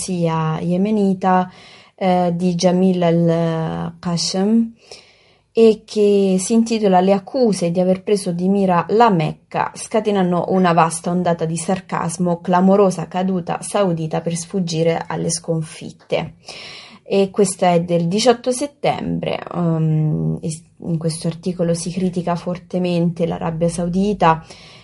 l'agenzia yemenita di Jamil al-Qasem, e che si intitola "Le accuse di aver preso di mira la Mecca scatenano una vasta ondata di sarcasmo, clamorosa caduta saudita per sfuggire alle sconfitte". E questa è del 18 settembre. In questo articolo si critica fortemente l'Arabia Saudita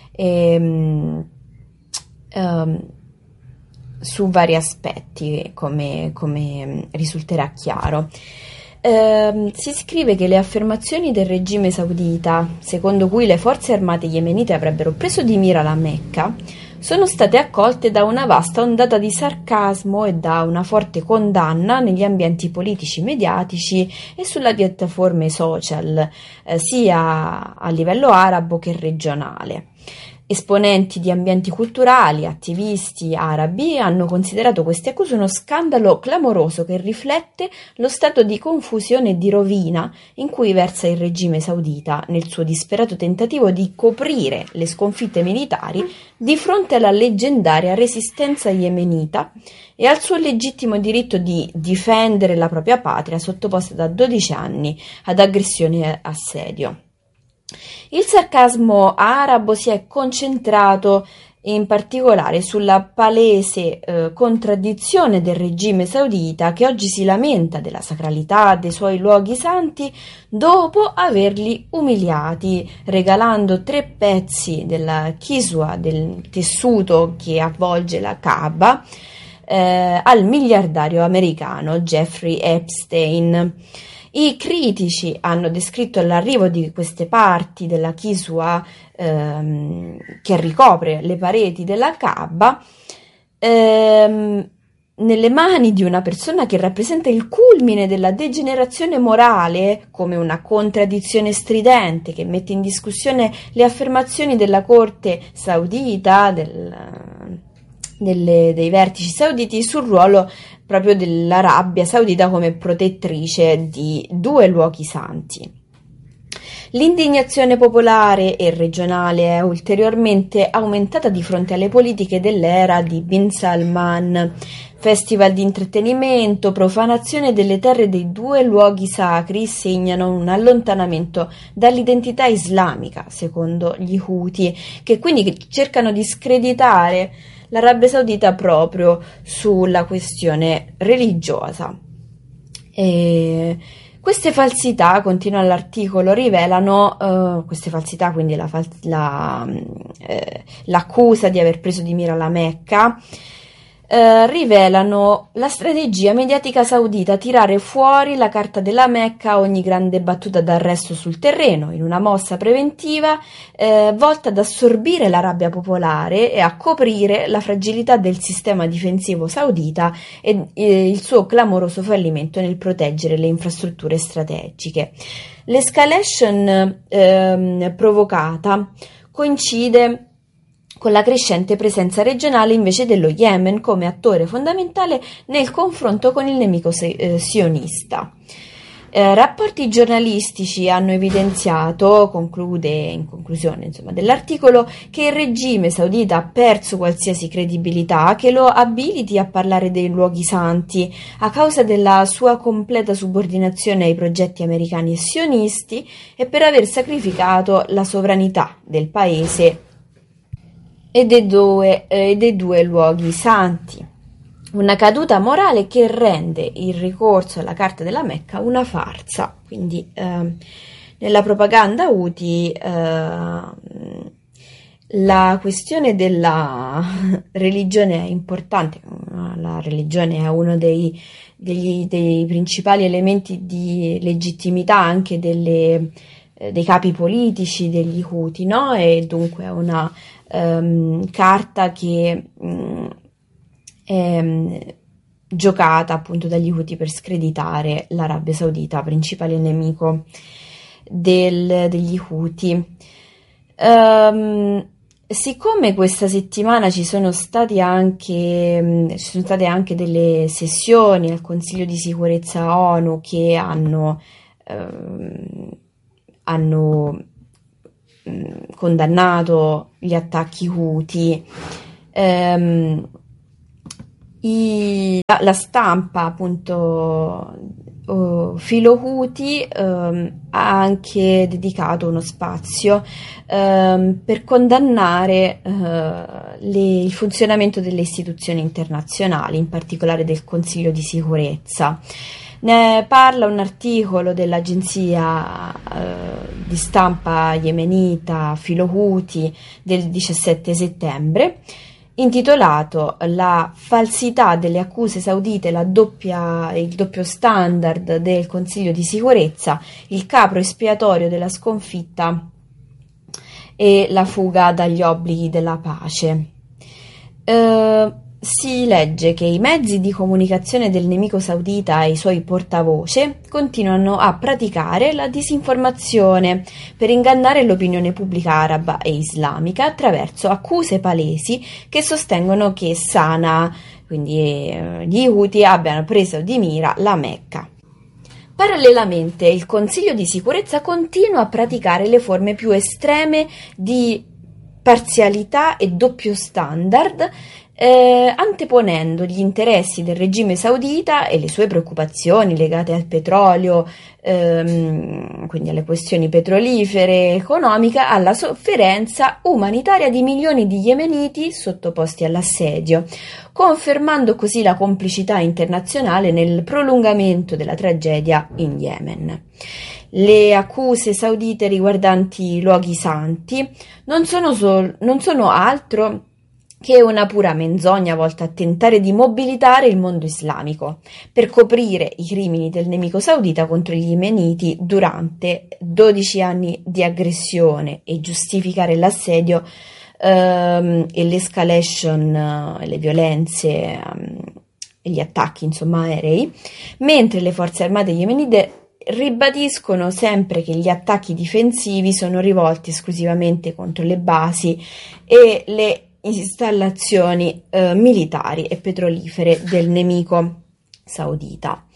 su vari aspetti, come risulterà chiaro. Si scrive che le affermazioni del regime saudita, secondo cui le forze armate yemenite avrebbero preso di mira la Mecca, sono state accolte da una vasta ondata di sarcasmo e da una forte condanna negli ambienti politici mediatici e sulle piattaforme social, sia a livello arabo che regionale. Esponenti di ambienti culturali, attivisti arabi hanno considerato queste accuse uno scandalo clamoroso che riflette lo stato di confusione e di rovina in cui versa il regime saudita nel suo disperato tentativo di coprire le sconfitte militari di fronte alla leggendaria resistenza yemenita e al suo legittimo diritto di difendere la propria patria sottoposta da 12 anni ad aggressioni e assedio. Il sarcasmo arabo si è concentrato in particolare sulla palese contraddizione del regime saudita, che oggi si lamenta della sacralità dei suoi luoghi santi dopo averli umiliati, regalando 3 pezzi della kiswa, del tessuto che avvolge la Kaaba, al miliardario americano Jeffrey Epstein. I critici hanno descritto l'arrivo di queste parti della kiswa che ricopre le pareti della Kaaba nelle mani di una persona che rappresenta il culmine della degenerazione morale, come una contraddizione stridente che mette in discussione le affermazioni della corte saudita, dei vertici sauditi sul ruolo proprio dell'Arabia Saudita come protettrice di 2 luoghi santi. L'indignazione popolare e regionale è ulteriormente aumentata di fronte alle politiche dell'era di Bin Salman. Festival di intrattenimento, profanazione delle terre dei 2 luoghi sacri segnano un allontanamento dall'identità islamica, secondo gli Houthi, che quindi cercano di screditare l'Arabia Saudita proprio sulla questione religiosa. Queste falsità, continua l'articolo, rivelano queste falsità, quindi l'accusa di aver preso di mira la Mecca, rivelano la strategia mediatica saudita: tirare fuori la carta della Mecca a ogni grande battuta d'arresto sul terreno, in una mossa preventiva volta ad assorbire la rabbia popolare e a coprire la fragilità del sistema difensivo saudita e il suo clamoroso fallimento nel proteggere le infrastrutture strategiche. L'escalation provocata coincide con la crescente presenza regionale invece dello Yemen come attore fondamentale nel confronto con il nemico sionista. Rapporti giornalistici hanno evidenziato, conclude in conclusione dell'articolo, che il regime saudita ha perso qualsiasi credibilità che lo abiliti a parlare dei luoghi santi a causa della sua completa subordinazione ai progetti americani e sionisti e per aver sacrificato la sovranità del paese e dei 2 luoghi santi. Una caduta morale che rende il ricorso alla carta della Mecca una farsa. Quindi nella propaganda Houthi la questione della religione è importante. La religione è uno dei principali elementi di legittimità anche dei capi politici degli Houthi, no? E dunque è una carta che è giocata appunto dagli Houthi per screditare l'Arabia Saudita, principale nemico degli Houthi. Siccome questa settimana ci sono state anche delle sessioni al Consiglio di Sicurezza ONU che hanno condannato gli attacchi Houthi, La stampa, appunto, filo Houthi, ha anche dedicato uno spazio per condannare il funzionamento delle istituzioni internazionali, in particolare del Consiglio di sicurezza. Ne parla un articolo dell'agenzia di stampa yemenita filo Houthi del 17 settembre, intitolato La falsità delle accuse saudite, il doppio standard del Consiglio di sicurezza, il capro espiatorio della sconfitta e la fuga dagli obblighi della pace. Si legge che i mezzi di comunicazione del nemico saudita e i suoi portavoce continuano a praticare la disinformazione per ingannare l'opinione pubblica araba e islamica attraverso accuse palesi che sostengono che Sana'a, quindi gli Houthi, abbiano preso di mira la Mecca. Parallelamente, il Consiglio di sicurezza continua a praticare le forme più estreme di parzialità e doppio standard, anteponendo gli interessi del regime saudita e le sue preoccupazioni legate al petrolio, quindi alle questioni petrolifere e economiche, alla sofferenza umanitaria di milioni di yemeniti sottoposti all'assedio, confermando così la complicità internazionale nel prolungamento della tragedia in Yemen. Le accuse saudite riguardanti i luoghi santi non sono altro che una pura menzogna volta a tentare di mobilitare il mondo islamico per coprire i crimini del nemico saudita contro gli yemeniti durante 12 anni di aggressione e giustificare l'assedio e l'escalation, le violenze e gli attacchi, insomma, aerei, mentre le forze armate yemenite ribadiscono sempre che gli attacchi difensivi sono rivolti esclusivamente contro le basi e le installazioni militari e petrolifere del nemico saudita.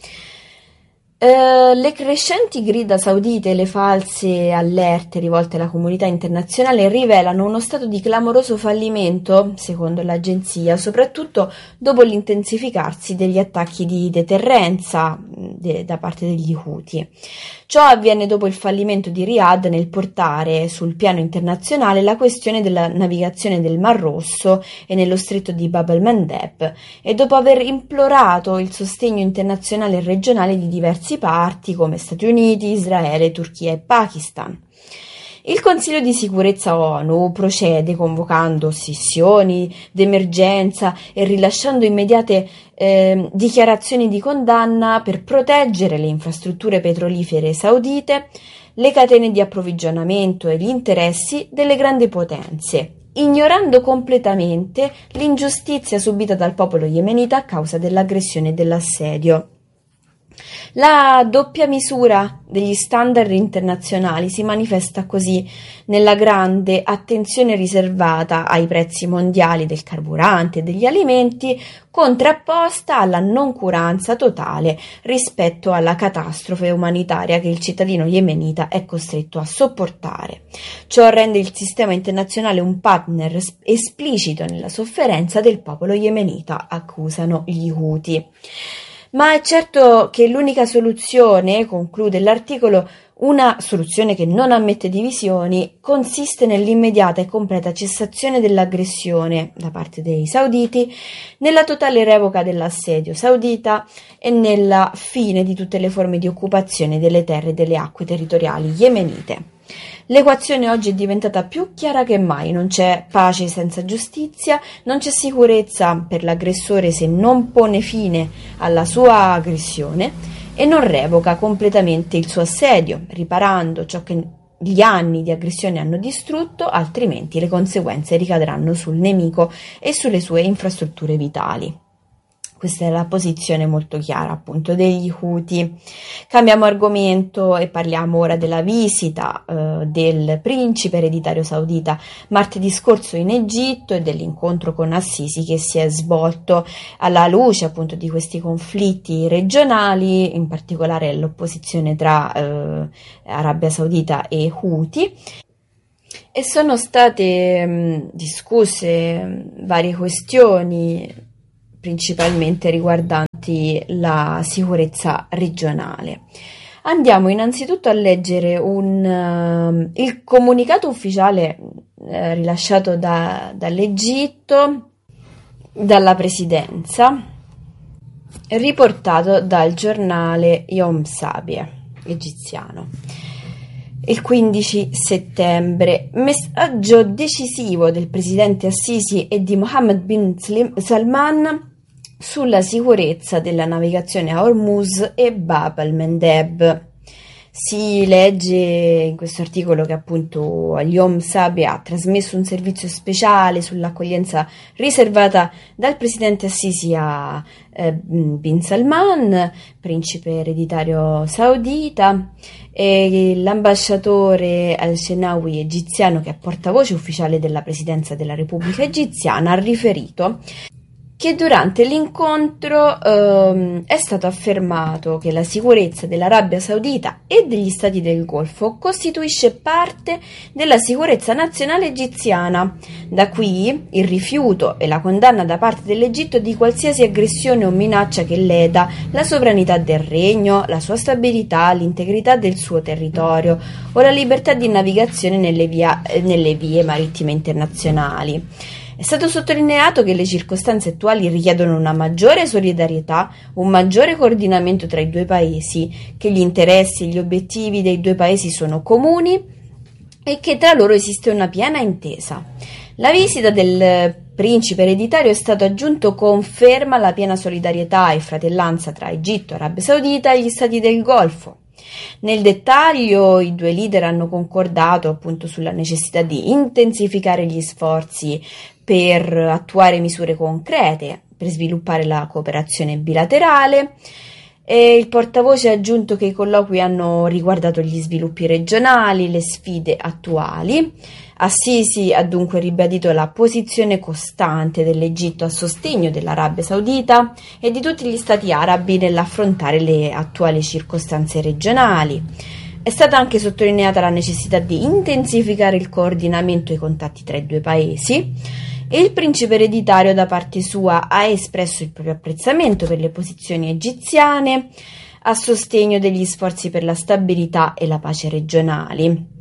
Le crescenti grida saudite e le false allerte rivolte alla comunità internazionale rivelano uno stato di clamoroso fallimento, secondo l'agenzia, soprattutto dopo l'intensificarsi degli attacchi di deterrenza da parte degli Houthi. Ciò avviene dopo il fallimento di Riyadh nel portare sul piano internazionale la questione della navigazione del Mar Rosso e nello stretto di Bab el-Mandeb e dopo aver implorato il sostegno internazionale e regionale di diversi parti come Stati Uniti, Israele, Turchia e Pakistan. Il Consiglio di sicurezza ONU procede convocando sessioni d'emergenza e rilasciando immediate dichiarazioni di condanna per proteggere le infrastrutture petrolifere saudite, le catene di approvvigionamento e gli interessi delle grandi potenze, ignorando completamente l'ingiustizia subita dal popolo yemenita a causa dell'aggressione e dell'assedio. La doppia misura degli standard internazionali si manifesta così nella grande attenzione riservata ai prezzi mondiali del carburante e degli alimenti, contrapposta alla noncuranza totale rispetto alla catastrofe umanitaria che il cittadino yemenita è costretto a sopportare. Ciò rende il sistema internazionale un partner esplicito nella sofferenza del popolo yemenita, accusano gli Houthi. Ma è certo che l'unica soluzione, conclude l'articolo, una soluzione che non ammette divisioni, consiste nell'immediata e completa cessazione dell'aggressione da parte dei sauditi, nella totale revoca dell'assedio saudita e nella fine di tutte le forme di occupazione delle terre e delle acque territoriali yemenite. L'equazione oggi è diventata più chiara che mai: non c'è pace senza giustizia, non c'è sicurezza per l'aggressore se non pone fine alla sua aggressione e non revoca completamente il suo assedio, riparando ciò che gli anni di aggressione hanno distrutto, altrimenti le conseguenze ricadranno sul nemico e sulle sue infrastrutture vitali. Questa è la posizione molto chiara, appunto, degli Houthi. Cambiamo argomento e parliamo ora della visita del principe ereditario saudita martedì scorso in Egitto e dell'incontro con Assisi che si è svolto alla luce, appunto, di questi conflitti regionali, in particolare l'opposizione tra Arabia Saudita e Houthi. E sono state discusse varie questioni principalmente riguardanti la sicurezza regionale. Andiamo innanzitutto a leggere il comunicato ufficiale rilasciato dall'Egitto, dalla presidenza, riportato dal giornale Yom Sabie egiziano. Il 15 settembre, messaggio decisivo del presidente Assisi e di Mohammed bin Salman sulla sicurezza della navigazione a Hormuz e Bab al-Mandeb. Si legge in questo articolo che appunto Yom Sabie ha trasmesso un servizio speciale sull'accoglienza riservata dal presidente Assisi a bin Salman, principe ereditario saudita, e l'ambasciatore al-Shenawi egiziano, che è portavoce ufficiale della presidenza della Repubblica egiziana, ha riferito che durante l'incontro è stato affermato che la sicurezza dell'Arabia Saudita e degli Stati del Golfo costituisce parte della sicurezza nazionale egiziana. Da qui il rifiuto e la condanna da parte dell'Egitto di qualsiasi aggressione o minaccia che leda la sovranità del regno, la sua stabilità, l'integrità del suo territorio o la libertà di navigazione nelle vie marittime internazionali. È stato sottolineato che le circostanze attuali richiedono una maggiore solidarietà, un maggiore coordinamento tra i due paesi, che gli interessi e gli obiettivi dei due paesi sono comuni e che tra loro esiste una piena intesa. La visita del principe ereditario è stato aggiunto conferma la piena solidarietà e fratellanza tra Egitto, Arabia Saudita e gli Stati del Golfo. Nel dettaglio i due leader hanno concordato appunto sulla necessità di intensificare gli sforzi per attuare misure concrete per sviluppare la cooperazione bilaterale, e il portavoce ha aggiunto che i colloqui hanno riguardato gli sviluppi regionali, le sfide attuali. Assisi ha dunque ribadito la posizione costante dell'Egitto a sostegno dell'Arabia Saudita e di tutti gli stati arabi nell'affrontare le attuali circostanze regionali. È stata anche sottolineata la necessità di intensificare il coordinamento e i contatti tra i due paesi, e il principe ereditario da parte sua ha espresso il proprio apprezzamento per le posizioni egiziane a sostegno degli sforzi per la stabilità e la pace regionali.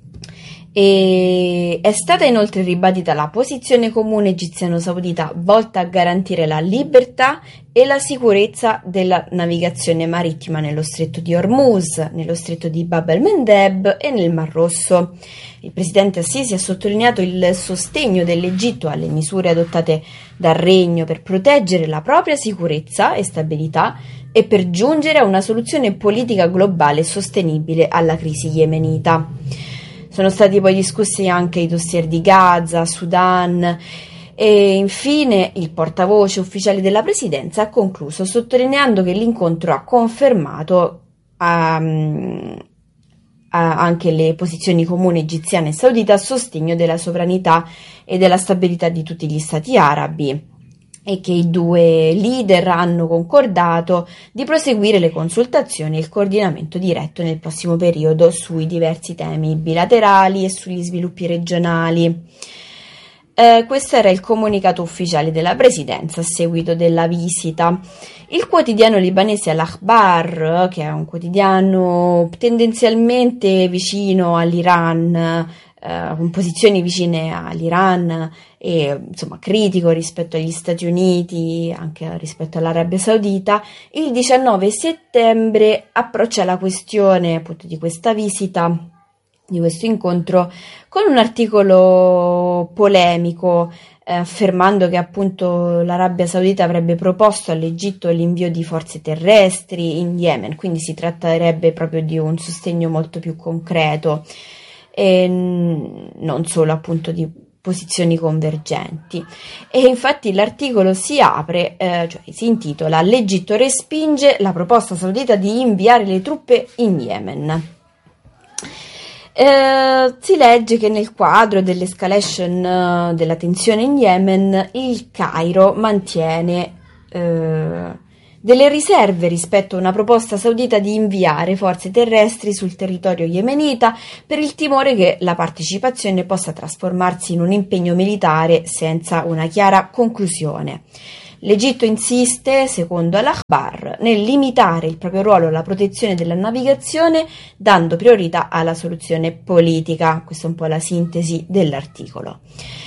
E è stata inoltre ribadita la posizione comune egiziano-saudita volta a garantire la libertà e la sicurezza della navigazione marittima nello stretto di Hormuz, nello stretto di Bab el-Mandeb e nel Mar Rosso. Il presidente Assisi ha sottolineato il sostegno dell'Egitto alle misure adottate dal regno per proteggere la propria sicurezza e stabilità e per giungere a una soluzione politica globale sostenibile alla crisi yemenita. Sono stati poi discussi anche i dossier di Gaza, Sudan e infine il portavoce ufficiale della presidenza ha concluso sottolineando che l'incontro ha confermato anche le posizioni comuni egiziane e saudita a sostegno della sovranità e della stabilità di tutti gli stati arabi, e che i due leader hanno concordato di proseguire le consultazioni e il coordinamento diretto nel prossimo periodo sui diversi temi bilaterali e sugli sviluppi regionali. Questo era il comunicato ufficiale della presidenza a seguito della visita. Il quotidiano libanese Al-Akhbar, che è un quotidiano tendenzialmente vicino all'Iran, con posizioni vicine all'Iran e insomma critico rispetto agli Stati Uniti, anche rispetto all'Arabia Saudita, il 19 settembre approccia la questione appunto di questa visita, di questo incontro, con un articolo polemico, affermando che appunto l'Arabia Saudita avrebbe proposto all'Egitto l'invio di forze terrestri in Yemen, quindi si tratterebbe proprio di un sostegno molto più concreto e non solo appunto di posizioni convergenti. E infatti l'articolo si apre, cioè si intitola "L'Egitto respinge la proposta saudita di inviare le truppe in Yemen". Si legge che nel quadro dell'escalation della tensione in Yemen il Cairo mantiene delle riserve rispetto a una proposta saudita di inviare forze terrestri sul territorio yemenita per il timore che la partecipazione possa trasformarsi in un impegno militare senza una chiara conclusione. L'Egitto insiste, secondo Al-Akhbar, nel limitare il proprio ruolo alla protezione della navigazione, dando priorità alla soluzione politica. Questa è un po' la sintesi dell'articolo.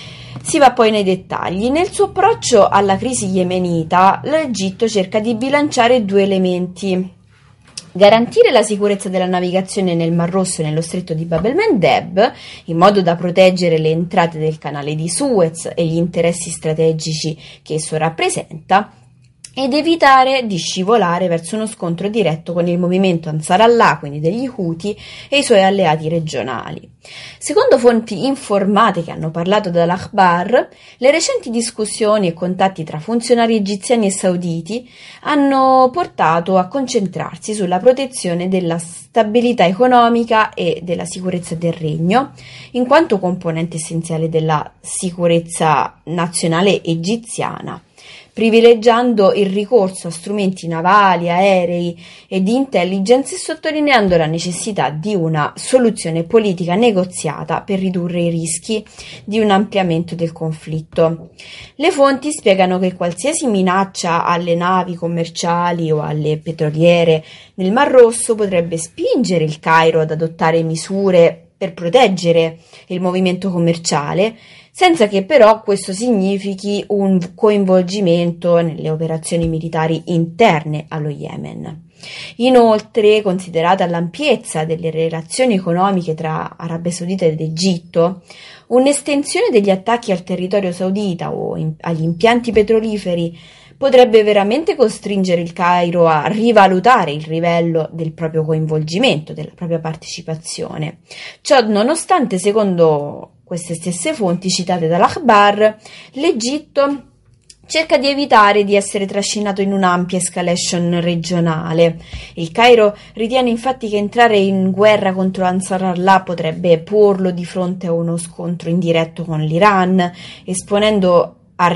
Si va poi nei dettagli. Nel suo approccio alla crisi yemenita, l'Egitto cerca di bilanciare due elementi: garantire la sicurezza della navigazione nel Mar Rosso e nello stretto di Bab el-Mandeb, in modo da proteggere le entrate del canale di Suez e gli interessi strategici che esso rappresenta, ed evitare di scivolare verso uno scontro diretto con il movimento Ansar Allah, quindi degli Houthi, e i suoi alleati regionali. Secondo fonti informate che hanno parlato dall'Akhbar, le recenti discussioni e contatti tra funzionari egiziani e sauditi hanno portato a concentrarsi sulla protezione della stabilità economica e della sicurezza del regno, in quanto componente essenziale della sicurezza nazionale egiziana, privilegiando il ricorso a strumenti navali, aerei e di intelligence e sottolineando la necessità di una soluzione politica negoziata per ridurre i rischi di un ampliamento del conflitto. Le fonti spiegano che qualsiasi minaccia alle navi commerciali o alle petroliere nel Mar Rosso potrebbe spingere il Cairo ad adottare misure per proteggere il movimento commerciale, senza che però questo significhi un coinvolgimento nelle operazioni militari interne allo Yemen. Inoltre, considerata l'ampiezza delle relazioni economiche tra Arabia Saudita ed Egitto, un'estensione degli attacchi al territorio saudita o agli impianti petroliferi potrebbe veramente costringere il Cairo a rivalutare il livello del proprio coinvolgimento, della propria partecipazione. Ciò nonostante, secondo queste stesse fonti citate dall'Akhbar, l'Egitto cerca di evitare di essere trascinato in un'ampia escalation regionale. Il Cairo ritiene infatti che entrare in guerra contro Ansar Allah potrebbe porlo di fronte a uno scontro indiretto con l'Iran, esponendolo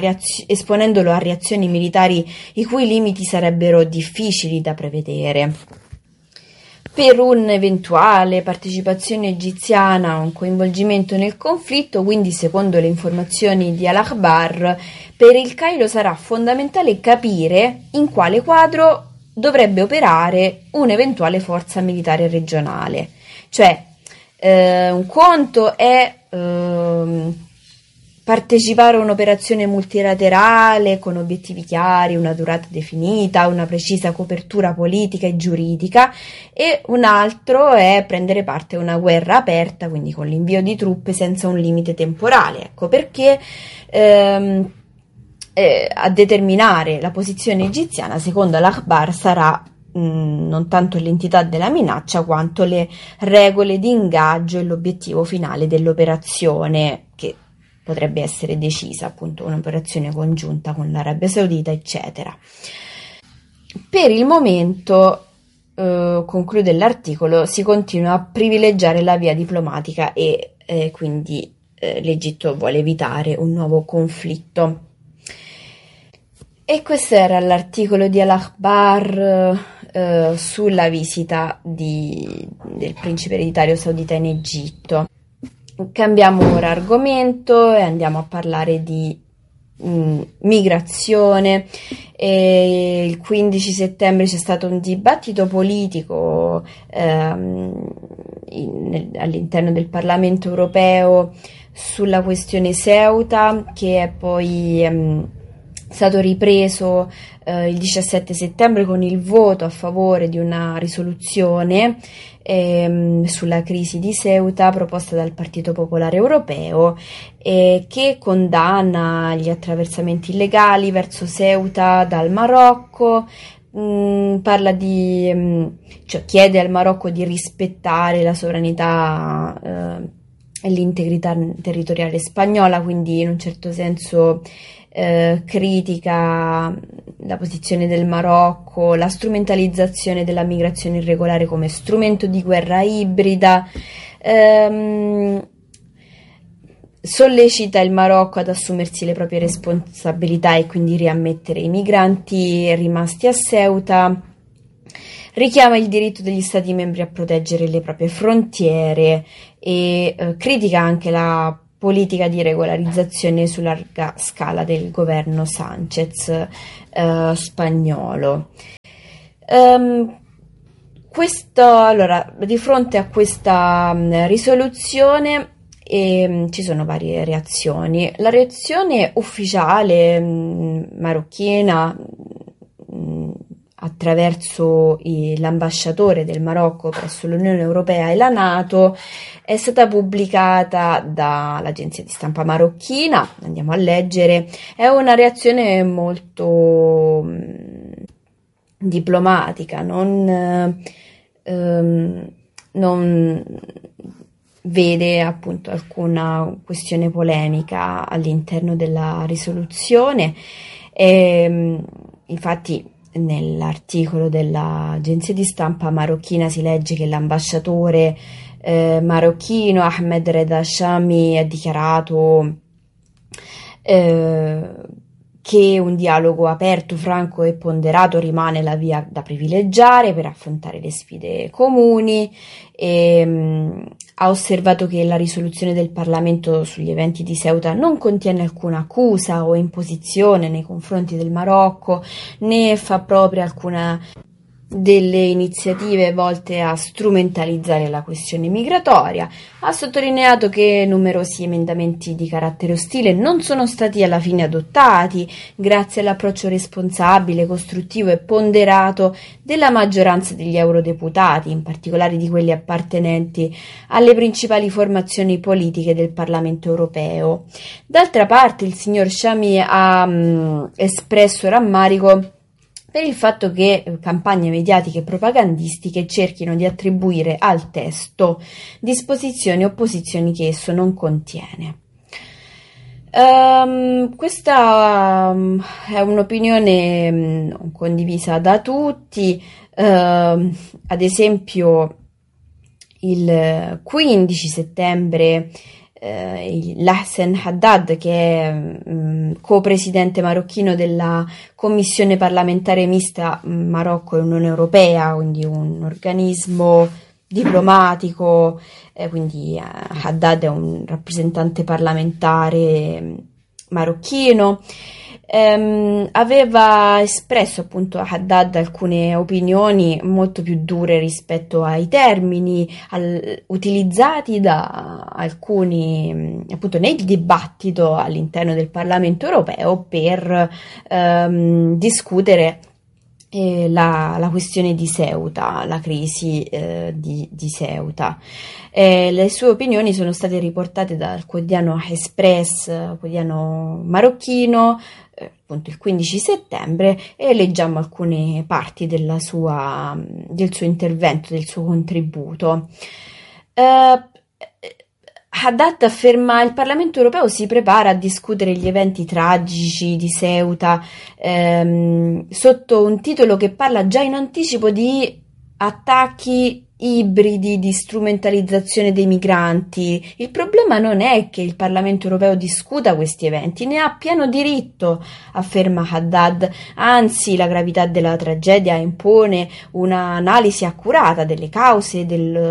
a reazioni militari i cui limiti sarebbero difficili da prevedere. Per un'eventuale partecipazione egiziana o un coinvolgimento nel conflitto, quindi secondo le informazioni di Al-Akhbar, per il Cairo sarà fondamentale capire in quale quadro dovrebbe operare un'eventuale forza militare regionale. Cioè, un conto è partecipare a un'operazione multilaterale con obiettivi chiari, una durata definita, una precisa copertura politica e giuridica, e un altro è prendere parte a una guerra aperta, quindi con l'invio di truppe senza un limite temporale. Ecco perché a determinare la posizione egiziana, secondo l'Akhbar, sarà non tanto l'entità della minaccia quanto le regole di ingaggio e l'obiettivo finale dell'operazione, che potrebbe essere decisa, appunto un'operazione congiunta con l'Arabia Saudita, eccetera. Per il momento, conclude l'articolo, si continua a privilegiare la via diplomatica e quindi l'Egitto vuole evitare un nuovo conflitto. E questo era l'articolo di Al-Akhbar sulla visita del principe ereditario saudita in Egitto. Cambiamo ora argomento e andiamo a parlare di migrazione. Il 15 settembre c'è stato un dibattito politico all'interno del Parlamento europeo sulla questione Ceuta, che è poi stato ripreso il 17 settembre con il voto a favore di una risoluzione sulla crisi di Ceuta proposta dal Partito Popolare Europeo, che condanna gli attraversamenti illegali verso Ceuta dal Marocco. Parla cioè chiede al Marocco di rispettare la sovranità e l'integrità territoriale spagnola, quindi in un certo senso critica la posizione del Marocco, la strumentalizzazione della migrazione irregolare come strumento di guerra ibrida, sollecita il Marocco ad assumersi le proprie responsabilità e quindi riammettere i migranti rimasti a Ceuta, richiama il diritto degli Stati membri a proteggere le proprie frontiere e critica anche la politica di regolarizzazione su larga scala del governo Sánchez spagnolo. Allora, di fronte a questa risoluzione ci sono varie reazioni. La reazione ufficiale marocchina, attraverso l'ambasciatore del Marocco presso l'Unione Europea e la NATO, è stata pubblicata dall'agenzia di stampa marocchina. Andiamo a leggere. È una reazione molto diplomatica, non vede appunto alcuna questione polemica all'interno della risoluzione. Infatti nell'articolo dell'agenzia di stampa marocchina si legge che l'ambasciatore marocchino Ahmed Reda Shami ha dichiarato che un dialogo aperto, franco e ponderato rimane la via da privilegiare per affrontare le sfide comuni. Ha osservato che la risoluzione del Parlamento sugli eventi di Ceuta non contiene alcuna accusa o imposizione nei confronti del Marocco, né fa propria alcuna delle iniziative volte a strumentalizzare la questione migratoria. Ha sottolineato che numerosi emendamenti di carattere ostile non sono stati alla fine adottati grazie all'approccio responsabile, costruttivo e ponderato della maggioranza degli eurodeputati, in particolare di quelli appartenenti alle principali formazioni politiche del Parlamento europeo. D'altra parte, il signor Shami ha espresso rammarico per il fatto che campagne mediatiche e propagandistiche cerchino di attribuire al testo disposizioni o posizioni che esso non contiene. Questa è un'opinione non condivisa da tutti. Ad esempio, il 15 settembre Lahsen Haddad, che è co-presidente marocchino della Commissione parlamentare mista Marocco e Unione Europea, quindi un organismo diplomatico, quindi Haddad è un rappresentante parlamentare marocchino. Aveva espresso appunto Haddad alcune opinioni molto più dure rispetto ai termini utilizzati da alcuni appunto nel dibattito all'interno del Parlamento europeo per discutere la questione di Ceuta, la crisi di Ceuta. Le sue opinioni sono state riportate dal quotidiano Express, quotidiano marocchino, appunto il 15 settembre, e leggiamo alcune parti del suo intervento, del suo contributo. Haddad afferma: il Parlamento europeo si prepara a discutere gli eventi tragici di Ceuta sotto un titolo che parla già in anticipo di attacchi ibridi, di strumentalizzazione dei migranti. Il problema non è che il Parlamento europeo discuta questi eventi, ne ha pieno diritto, afferma Haddad, anzi la gravità della tragedia impone un'analisi accurata delle cause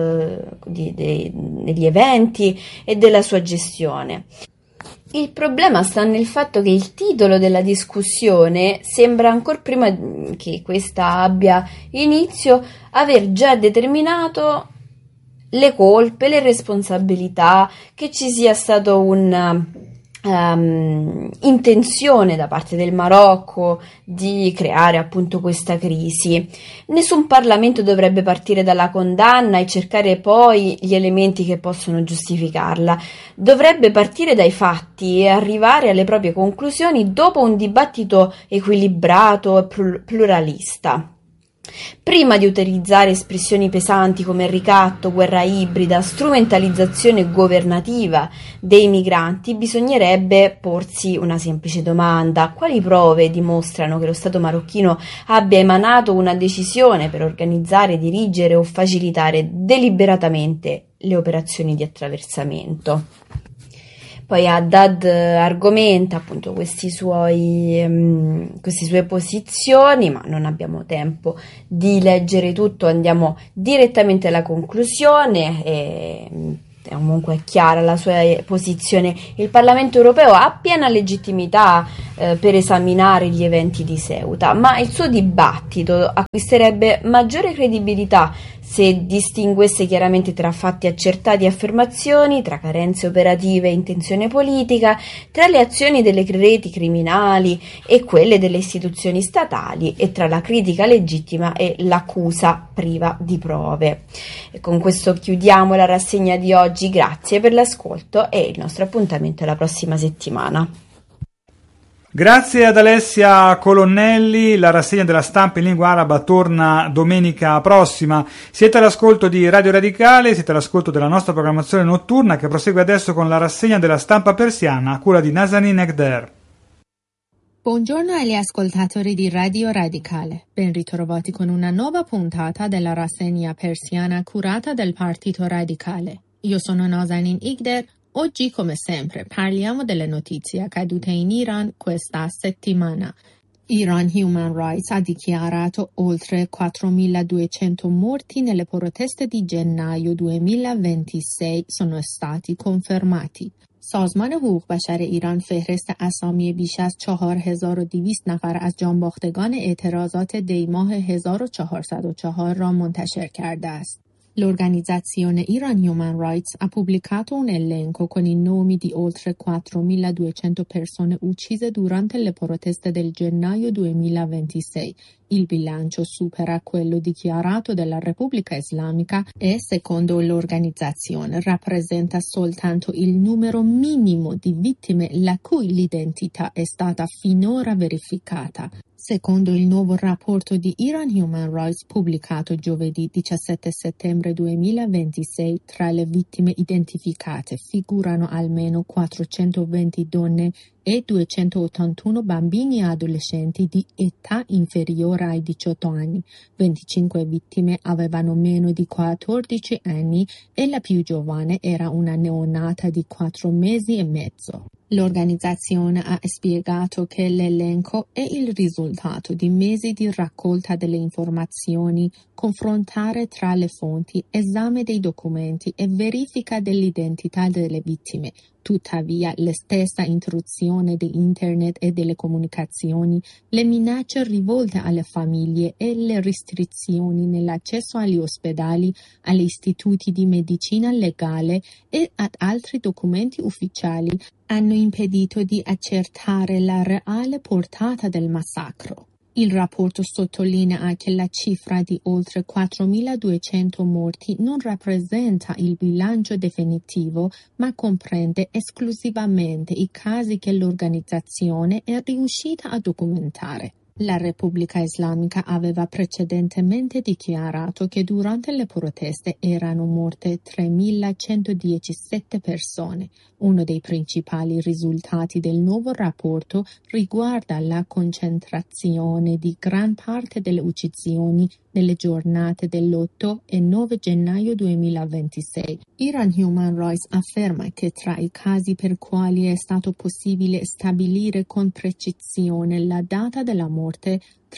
degli eventi e della sua gestione. Il problema sta nel fatto che il titolo della discussione sembra, ancor prima che questa abbia inizio, aver già determinato le colpe, le responsabilità, che ci sia stato intenzione da parte del Marocco di creare appunto questa crisi. Nessun Parlamento dovrebbe partire dalla condanna e cercare poi gli elementi che possono giustificarla. Dovrebbe partire dai fatti e arrivare alle proprie conclusioni dopo un dibattito equilibrato e pluralista. Prima di utilizzare espressioni pesanti come ricatto, guerra ibrida, strumentalizzazione governativa dei migranti, bisognerebbe porsi una semplice domanda: quali prove dimostrano che lo Stato marocchino abbia emanato una decisione per organizzare, dirigere o facilitare deliberatamente le operazioni di attraversamento? Poi Haddad argomenta appunto queste sue posizioni, ma non abbiamo tempo di leggere tutto, andiamo direttamente alla conclusione. comunque è chiara la sua posizione. Il Parlamento europeo ha piena legittimità per esaminare gli eventi di Ceuta, ma il suo dibattito acquisterebbe maggiore credibilità se distinguesse chiaramente tra fatti accertati e affermazioni, tra carenze operative e intenzione politica, tra le azioni delle reti criminali e quelle delle istituzioni statali, e tra la critica legittima e l'accusa priva di prove. E con questo chiudiamo la rassegna di oggi. Grazie per l'ascolto e il nostro appuntamento è la prossima settimana. Grazie ad Alessia Colonnelli. La rassegna della stampa in lingua araba torna domenica prossima. Siete all'ascolto di Radio Radicale, siete all'ascolto della nostra programmazione notturna, che prosegue adesso con la rassegna della stampa persiana a cura di Nazanin Ekder. Buongiorno agli ascoltatori di Radio Radicale, ben ritrovati con una nuova puntata della rassegna persiana curata dal Partito Radicale. Io sono Nazanin Ekder. Oggi, come sempre, parliamo delle notizie accadute in Iran questa settimana. Iran Human Rights ha dichiarato oltre 4.200 morti nelle proteste di gennaio 2026 sono stati confermati. سازمان حقوق بشر ایران فهرست اسامی بیش از 4200 نفر از جانباختگان اعتراضات دیماه 1404 را منتشر کرده است. L'organizzazione Iran Human Rights ha pubblicato un elenco con i nomi di oltre 4.200 persone uccise durante le proteste del gennaio 2026. Il bilancio supera quello dichiarato dalla Repubblica Islamica e, secondo l'organizzazione, rappresenta soltanto il numero minimo di vittime la cui l'identità è stata finora verificata. Secondo il nuovo rapporto di Iran Human Rights pubblicato giovedì 17 settembre 2026, tra le vittime identificate figurano almeno 420 donne e 281 bambini e adolescenti di età inferiore ai 18 anni. 25 vittime avevano meno di 14 anni e la più giovane era una neonata di 4 mesi e mezzo. L'organizzazione ha spiegato che l'elenco è il risultato di mesi di raccolta delle informazioni, confrontare tra le fonti, esame dei documenti e verifica dell'identità delle vittime. Tuttavia, la stessa interruzione di internet e delle comunicazioni, le minacce rivolte alle famiglie e le restrizioni nell'accesso agli ospedali, agli istituti di medicina legale e ad altri documenti ufficiali hanno impedito di accertare la reale portata del massacro. Il rapporto sottolinea che la cifra di oltre 4.200 morti non rappresenta il bilancio definitivo, ma comprende esclusivamente i casi che l'organizzazione è riuscita a documentare. La Repubblica Islamica aveva precedentemente dichiarato che durante le proteste erano morte 3.117 persone. Uno dei principali risultati del nuovo rapporto riguarda la concentrazione di gran parte delle uccisioni nelle giornate dell'8 e 9 gennaio 2026. Iran Human Rights afferma che tra i casi per quali è stato possibile stabilire con precisione la data della morte,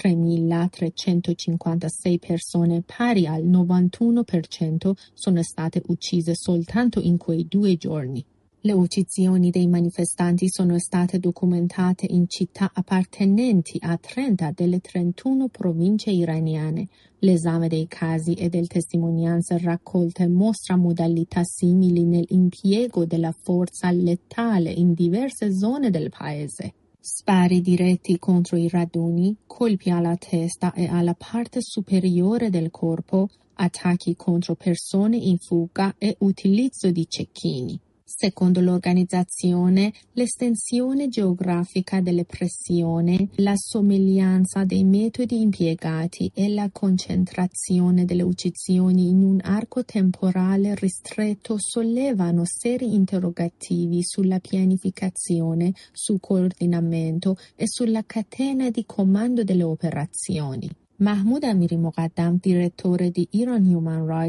3.356 persone, pari al 91%, sono state uccise soltanto in quei 2 giorni. Le uccisioni dei manifestanti sono state documentate in città appartenenti a 30 delle 31 province iraniane. L'esame dei casi e delle testimonianze raccolte mostra modalità simili nell'impiego della forza letale in diverse zone del paese. Spari diretti contro i raduni, colpi alla testa e alla parte superiore del corpo, attacchi contro persone in fuga e utilizzo di cecchini. Secondo l'organizzazione, l'estensione geografica delle pressioni, la somiglianza dei metodi impiegati e la concentrazione delle uccisioni in un arco temporale ristretto sollevano seri interrogativi sulla pianificazione, sul coordinamento e sulla catena di comando delle operazioni. Mahmoud Amiri Muqaddam, direttore di Iran Human Rights,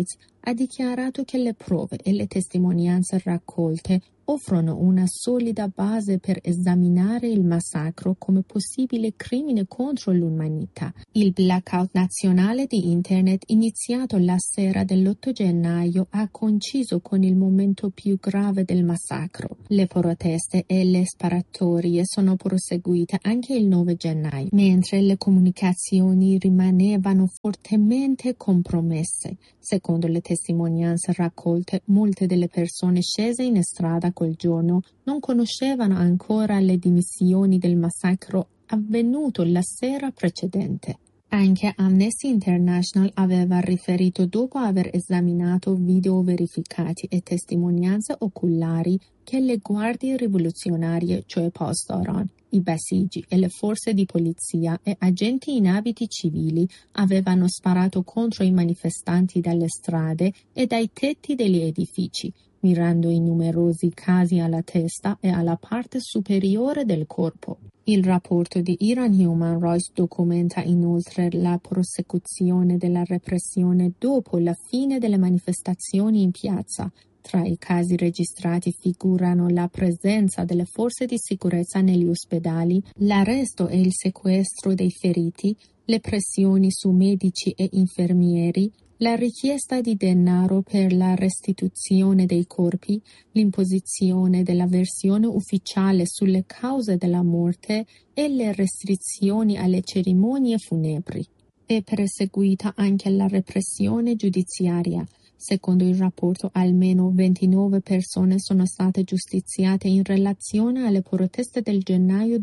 ha dichiarato che le prove e le testimonianze raccolte offrono una solida base per esaminare il massacro come possibile crimine contro l'umanità. Il blackout nazionale di Internet, iniziato la sera dell'8 gennaio, ha coinciso con il momento più grave del massacro. Le proteste e le sparatorie sono proseguite anche il 9 gennaio, mentre le comunicazioni rimanevano fortemente compromesse. Secondo le testimonianze raccolte, molte delle persone scese in strada quel giorno non conoscevano ancora le dimensioni del massacro avvenuto la sera precedente. Anche Amnesty International aveva riferito, dopo aver esaminato video verificati e testimonianze oculari, che le guardie rivoluzionarie, cioè Pasdaran, i Basiji e le forze di polizia e agenti in abiti civili avevano sparato contro i manifestanti dalle strade e dai tetti degli edifici, mirando in numerosi casi alla testa e alla parte superiore del corpo. Il rapporto di Iran Human Rights documenta inoltre la prosecuzione della repressione dopo la fine delle manifestazioni in piazza. Tra i casi registrati figurano la presenza delle forze di sicurezza negli ospedali, l'arresto e il sequestro dei feriti, le pressioni su medici e infermieri, la richiesta di denaro per la restituzione dei corpi, l'imposizione della versione ufficiale sulle cause della morte e le restrizioni alle cerimonie funebri. È perseguita anche la repressione giudiziaria. Secondo il rapporto, almeno 29 persone sono state giustiziate in relazione alle proteste del gennaio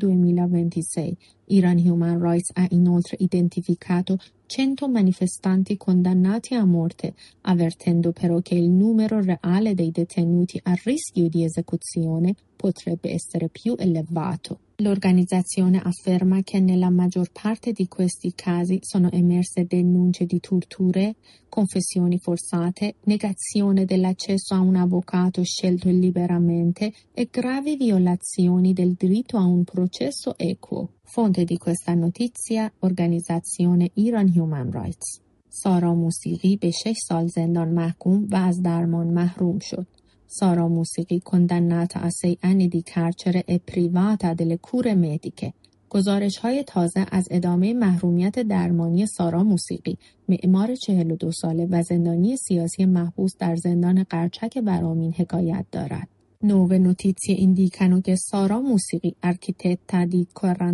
2026. Iran Human Rights ha inoltre identificato 100 manifestanti condannati a morte, avvertendo però che il numero reale dei detenuti a rischio di esecuzione potrebbe essere più elevato. L'organizzazione afferma che nella maggior parte di questi casi sono emerse denunce di torture, confessioni forzate, negazione dell'accesso a un avvocato scelto liberamente e gravi violazioni del diritto a un processo equo. Fonte di questa notizia: organizzazione Iran Human Rights. سارا موسیقی به 6 سال زندان محکوم و از درمان محروم شد. Sara Musiqi, condannata a 6 anni di carcere e privata delle cure mediche. گزارش‌های تازه از ادامه محرومیت درمانی سارا موسیقی، معمار 42 ساله و زندانی سیاسی محبوس در زندان قرچک ورامین حکایت دارد. Nuove notizie indicano che Sara Musiqi, architetta di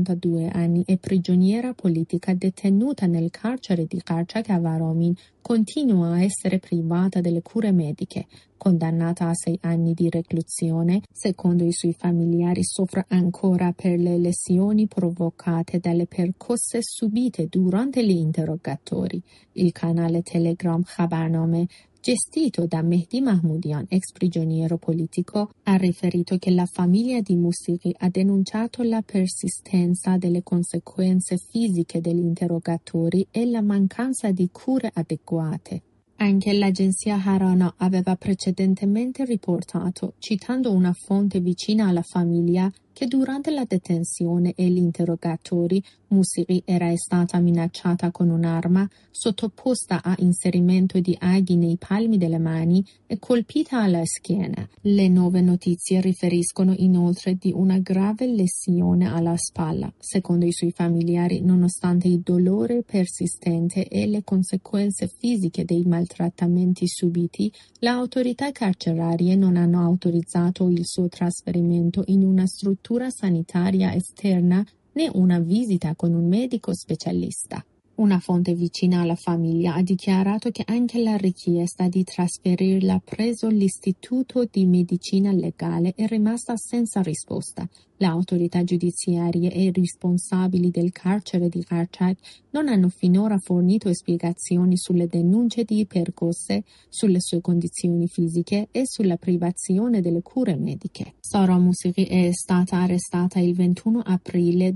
42 anni e prigioniera politica detenuta nel carcere di Qarchak a Varamin, continua a essere privata delle cure mediche. Condannata a 6 anni di reclusione, secondo i suoi familiari soffre ancora per le lesioni provocate dalle percosse subite durante gli interrogatori. Il canale Telegram Khabarname, gestito da Mehdi Mahmoudian, ex prigioniero politico, ha riferito che la famiglia di Musiqi ha denunciato la persistenza delle conseguenze fisiche degli interrogatori e la mancanza di cure adeguate. Anche l'agenzia Harana aveva precedentemente riportato, citando una fonte vicina alla famiglia, che durante la detenzione e gli interrogatori Musiqi era stata minacciata con un'arma, sottoposta a inserimento di aghi nei palmi delle mani e colpita alla schiena. Le nuove notizie riferiscono inoltre di una grave lesione alla spalla. Secondo i suoi familiari, nonostante il dolore persistente e le conseguenze fisiche dei maltrattamenti subiti, le autorità carcerarie non hanno autorizzato il suo trasferimento in una struttura sanitaria esterna né una visita con un medico specialista. Una fonte vicina alla famiglia ha dichiarato che anche la richiesta di trasferirla presso l'Istituto di Medicina Legale è rimasta senza risposta. Le autorità giudiziarie e i responsabili del carcere di Qarchak non hanno finora fornito spiegazioni sulle denunce di percosse, sulle sue condizioni fisiche e sulla privazione delle cure mediche. Sara Musiqi è stata arrestata il 21 aprile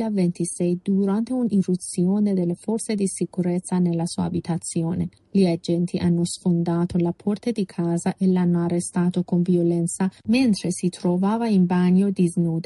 2026 durante un'irruzione delle forze di sicurezza nella sua abitazione. Gli agenti hanno sfondato la porta di casa e l'hanno arrestato con violenza mentre si trovava in bagno disnuda.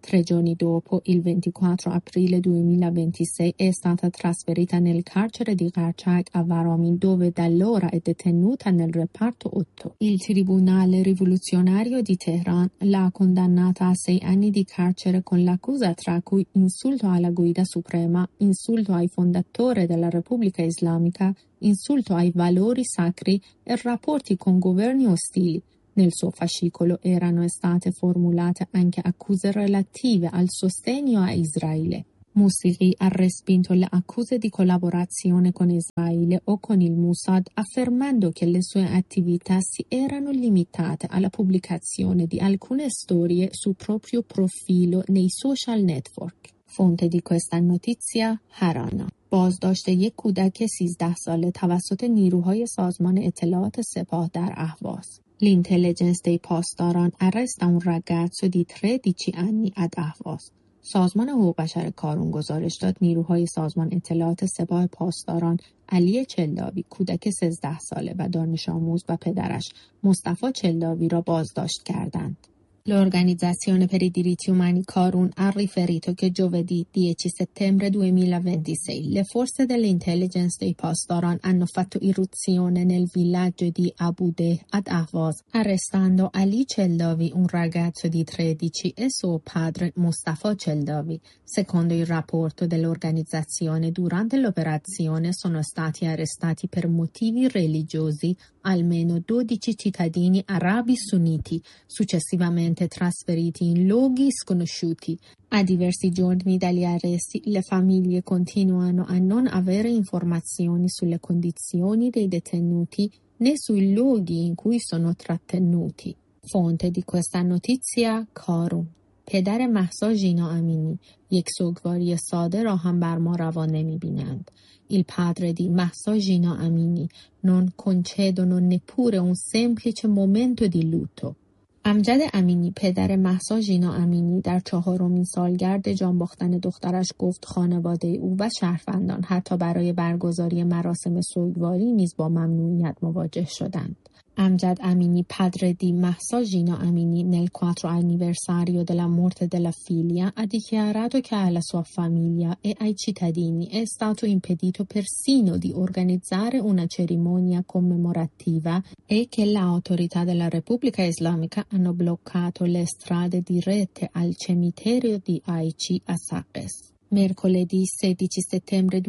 3 giorni dopo, il 24 aprile 2026, è stata trasferita nel carcere di Qarchak a Varami, dove da allora è detenuta nel reparto 8. Il Tribunale Rivoluzionario di Teheran l'ha condannata a 6 anni di carcere con l'accusa tra cui insulto alla guida suprema, insulto ai fondatori della Repubblica Islamica, insulto ai valori sacri e rapporti con governi ostili. Nel suo fascicolo erano state formulate anche accuse relative al sostegno a Israele. Musighi ha respinto le accuse di collaborazione con Israele o con il Mossad, affermando che le sue attività si erano limitate alla pubblicazione di alcune storie sul proprio profilo nei social network. fonte دی questa notizia هرانا. بازداشت یک کودک 13 ساله توسط نیروهای سازمان اطلاعات سپاه در اهواز. L'intelligence dei پاسداران arresta un ragazzo di 13 anni ad Ahvaz. سازمان حقوق بشر کارون گزارش داد نیروهای سازمان اطلاعات سپاه پاسداران علی چلداوی کودک 13 ساله و دانش آموز و پدرش مصطفی چلداوی را بازداشت کردند. L'organizzazione per i diritti umani Karun ha riferito che giovedì 10 settembre 2026 le forze dell'intelligence dei Pasdaran hanno fatto irruzione nel villaggio di Abude ad Ahvaz, arrestando Ali Cheldavi, un ragazzo di 13, e suo padre Mustafa Cheldavi. Secondo il rapporto dell'organizzazione, durante l'operazione sono stati arrestati per motivi religiosi almeno 12 cittadini arabi sunniti, successivamente trasferiti in luoghi sconosciuti. A diversi giorni dagli arresti, le famiglie continuano a non avere informazioni sulle condizioni dei detenuti né sui luoghi in cui sono trattenuti. fonte di questa notizia کارون. پدر مهسا ژینا امینی یک سوگواری ساده را هم بر ما روا نمی‌بینند. Il padre di Mahsa Jina Amini non concedono neppure un semplice momento di lutto. امجد امینی پدر مهسا ژینا امینی در 4مین سالگرد جانباختن دخترش گفت خانواده او و شهروندان حتی برای برگزاری مراسم سوگواری نیز با ممنوعیت مواجه شدند. Amjad Amini, padre di Mahsa Jina Amini, nel 4 anniversario della morte della figlia, ha dichiarato che alla sua famiglia e ai cittadini è stato impedito persino di organizzare una cerimonia commemorativa e che le autorità della Repubblica Islamica hanno bloccato le strade dirette al cimitero di Aichi a Saqqez. Mercoledì 16 settembre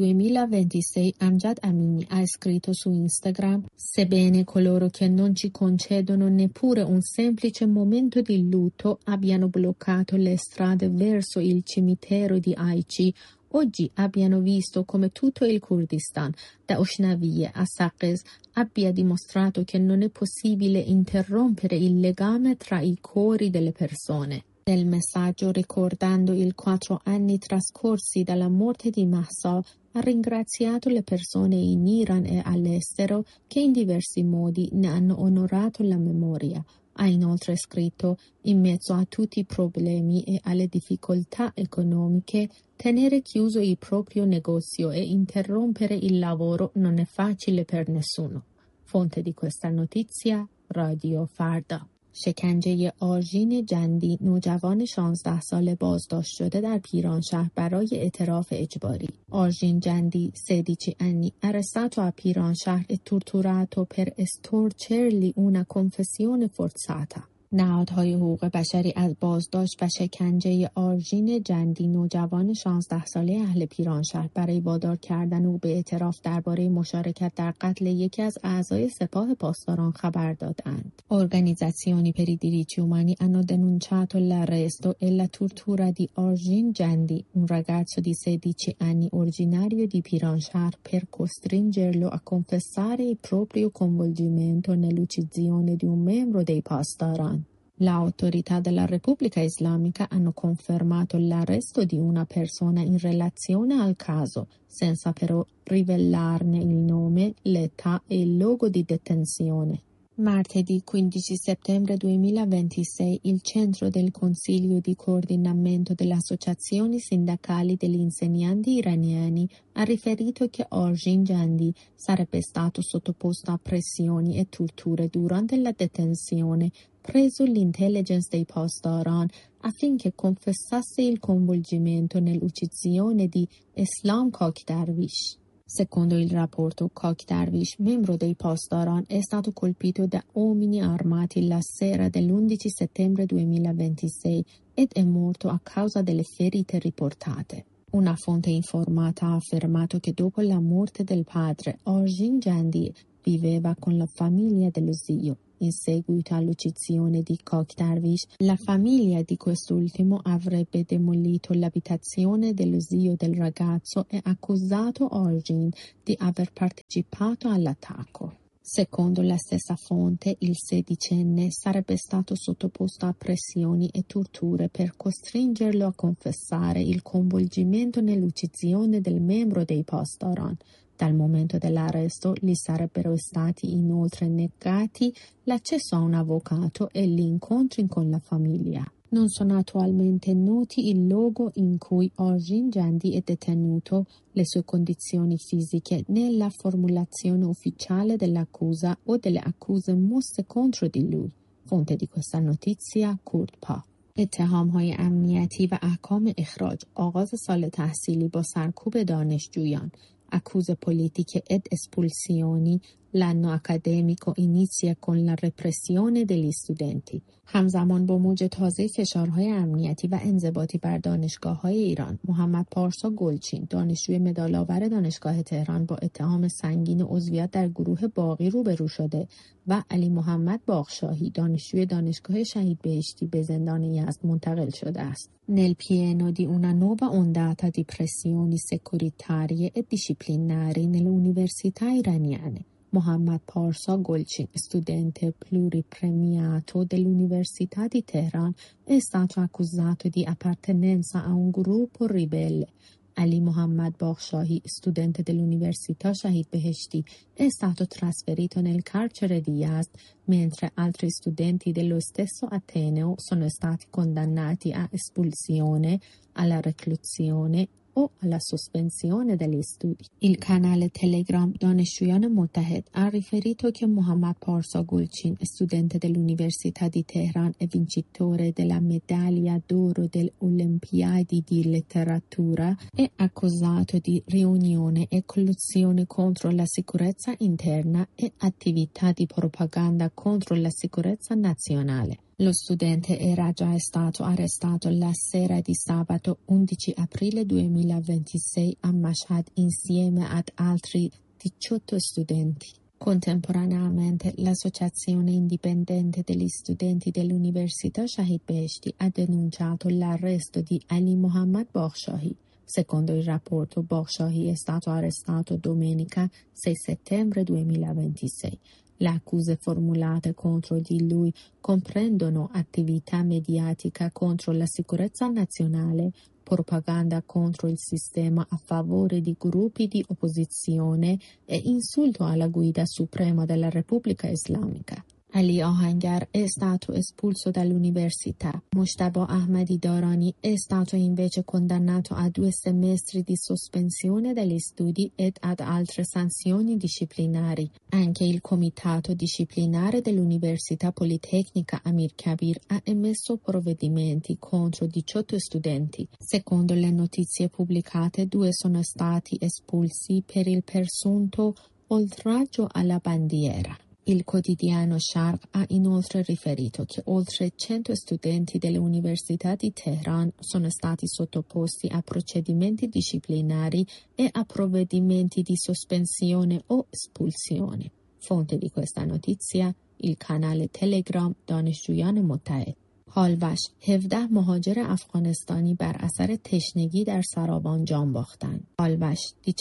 2026 Amjad Amini ha scritto su Instagram: sebbene coloro che non ci concedono neppure un semplice momento di lutto abbiano bloccato le strade verso il cimitero di Aichi, oggi abbiano visto come tutto il Kurdistan, da Oshnavie a Saqqez, abbia dimostrato che non è possibile interrompere il legame tra i cuori delle persone. Nel messaggio ricordando i 4 anni trascorsi dalla morte di Mahsa, ha ringraziato le persone in Iran e all'estero che in diversi modi ne hanno onorato la memoria. Ha inoltre scritto: in mezzo a tutti i problemi e alle difficoltà economiche, tenere chiuso il proprio negozio e interrompere il lavoro non è facile per nessuno. Fonte di questa notizia, Radio Farda. شکنجه آرژین جندی نوجوان 16 ساله بازداشت شده در پیرانشهر برای اعتراف اجباری. آرژین جندی 16 anni arrestato a Piranshah e torturato per estorcergli una confessione forzata. نهادهای حقوق بشری از بازداشت و شکنجه آرژین جندی نوجوان 16 ساله اهل پیرانشهر برای وادار کردن او به اعتراف درباره مشارکت در قتل یکی از اعضای سپاه پاسداران خبر دادند. Organizzazioni per i diritti umani hanno denunciato l'arresto e la tortura di Arjun Jandi, un ragazzo di 16 anni originario di Piranshah, per costringerlo a confessare il proprio coinvolgimento nell'uccisione di un membro dei Pasdaran. Le autorità della Repubblica Islamica hanno confermato l'arresto di una persona in relazione al caso, senza però rivelarne il nome, l'età e il luogo di detenzione. Martedì 15 settembre 2026 il centro del Consiglio di coordinamento delle associazioni sindacali degli insegnanti iraniani ha riferito che Arjun Jandi sarebbe stato sottoposto a pressioni e torture durante la detenzione preso l'intelligence dei pasdaran affinché confessasse il coinvolgimento nell'uccisione di Islam Kak Darwish. Secondo il rapporto, Kak Darwish, membro dei pasdaran, è stato colpito da uomini armati la sera dell'11 settembre 2026 ed è morto a causa delle ferite riportate. Una fonte informata ha affermato che dopo la morte del padre, Arjun Jandi viveva con la famiglia dello zio. In seguito all'uccisione di Kak Darwish, la famiglia di quest'ultimo avrebbe demolito l'abitazione dello zio del ragazzo e accusato Arjun di aver partecipato all'attacco. Secondo la stessa fonte, il sedicenne sarebbe stato sottoposto a pressioni e torture per costringerlo a confessare il coinvolgimento nell'uccisione del membro dei pasdaran. Dal momento dell'arresto gli sarebbero stati inoltre negati l'accesso a un avvocato e gli incontri con la famiglia. Non sono attualmente noti il luogo in cui Arjun Jandi è detenuto, le sue condizioni fisiche né la formulazione ufficiale dell'accusa o delle accuse mosse contro di lui. Fonte di questa notizia کردپا. اتهام‌های امنیتی و احکام اخراج آغاز سال تحصیلی با سرکوب دانشجویان accuse politiche ed espulsioni, l'anno accademico inizia con la repressione degli studenti. همزمان با موج تازه فشارهای امنیتی و انضباطی بر دانشگاه‌های ایران، محمد پارسا گلچین، دانشجوی مدال‌آور دانشگاه تهران با اتهام سنگین عضویت در گروه باغی روبرو شده و علی محمد باغشاهی، دانشجوی دانشگاه شهید بهشتی به زندان یزد منتقل شده است. Nel pieno di una nuova ondata di pressioni securitarie e disciplinari nelle università iraniane, Mohammad Parsa Golchin, studente pluripremiato dell'Università di Teheran, è stato accusato di appartenenza a un gruppo ribelle. Ali Mohammad Baghshahi, studente dell'Università Shahid Beheshti, è stato trasferito nel carcere di Yazd, mentre altri studenti dello stesso ateneo sono stati condannati a espulsione, alla reclusione o alla sospensione degli studi. Il canale Telegram دانشجویان متحد ha riferito che Mohammad Parsa Gulcin, studente dell'Università di Teheran e vincitore della medaglia d'oro delle Olimpiadi di letteratura, è accusato di riunione e collusione contro la sicurezza interna e attività di propaganda contro la sicurezza nazionale. Lo studente era già stato arrestato la sera di sabato 11 aprile 2026 a Mashhad insieme ad altri 18 studenti. Contemporaneamente, l'Associazione Indipendente degli Studenti dell'Università Shahid Beheshti ha denunciato l'arresto di Ali Mohammad Baghshahi. Secondo il rapporto, Baghshahi è stato arrestato domenica 6 settembre 2026. Le accuse formulate contro di lui comprendono attività mediatica contro la sicurezza nazionale, propaganda contro il sistema a favore di gruppi di opposizione e insulto alla guida suprema della Repubblica Islamica. Ali Ahangar è stato espulso dall'università. Mojtaba Ahmadi Darani è stato invece condannato a 2 semestri di sospensione dagli studi ed ad altre sanzioni disciplinari. Anche il comitato disciplinare dell'Università Politecnica Amir Kabir ha emesso provvedimenti contro 18 studenti. Secondo le notizie pubblicate, 2 sono stati espulsi per il presunto oltraggio alla bandiera. Il quotidiano Sharq ha inoltre riferito che oltre 100 studenti dell'Università di Teheran sono stati sottoposti a procedimenti disciplinari e a provvedimenti di sospensione o espulsione. Fonte di questa notizia, il canale Telegram دانشجویان متحد. هالوش 17 مهاجر افغانستانی بر اثر تشنگی در سراوان جان باختند. هالوش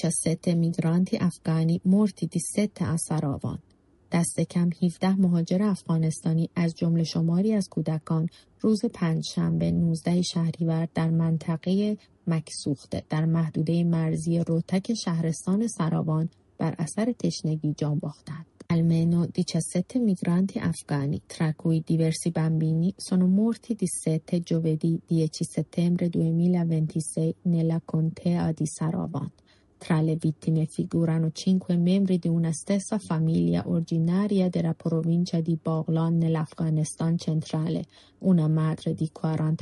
17 migranti afghani morti di sete a Saravan. دست کم 17 مهاجر افغانستانی از جمله شماری از کودکان روز پنجشنبه 19 شهریور در منطقه مکسوخته در محدوده مرزی روتک شهرستان سراوان بر اثر تشنگی جان باختند. Almeno 17 migranti afghani, tra cui diversi bambini, sono morti di sete giovedì 10 settembre 2026 nella contea di Saravan. Tra le vittime figurano 5 membri di una stessa famiglia originaria della provincia di Baghlan nell'Afghanistan centrale, una madre di